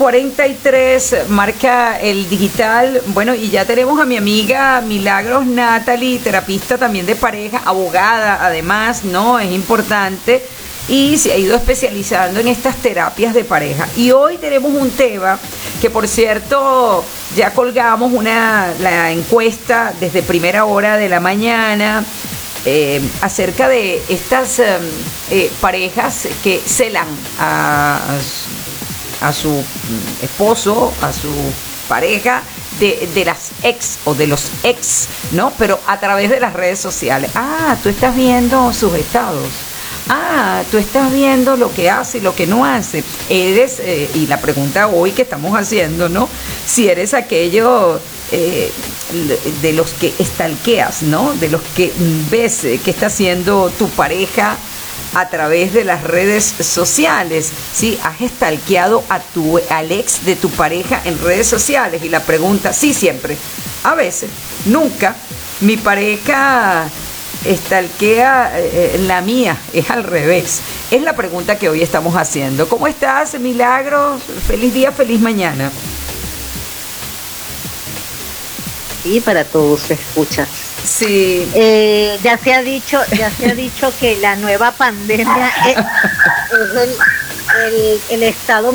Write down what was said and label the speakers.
Speaker 1: 43 marca el digital. Bueno, y ya tenemos a mi amiga Milagros Natalie, terapista también de pareja, abogada además, ¿no? Es importante. Y se ha ido especializando en estas terapias de pareja. Y hoy tenemos un tema que, por cierto, ya colgamos la encuesta desde primera hora de la mañana acerca de estas parejas que celan a su esposo, a su pareja, de las ex o de los ex, ¿no? Pero a través de las redes sociales. Ah, tú estás viendo sus estados. Ah, tú estás viendo lo que hace y lo que no hace. Eres, y la pregunta hoy que estamos haciendo, ¿no? Si eres aquello de los que stalkeas, ¿no? De los que ves que está haciendo tu pareja a través de las redes sociales. ¿Sí? ¿Has stalkeado al ex de tu pareja en redes sociales? Y la pregunta, sí, siempre. A veces, nunca. Mi pareja stalkea la mía, es al revés. Es la pregunta que hoy estamos haciendo. ¿Cómo estás, Milagros? Feliz día, feliz mañana.
Speaker 2: Y para todos se escucha.
Speaker 1: Sí.
Speaker 2: Ya se ha dicho que la nueva pandemia es el estado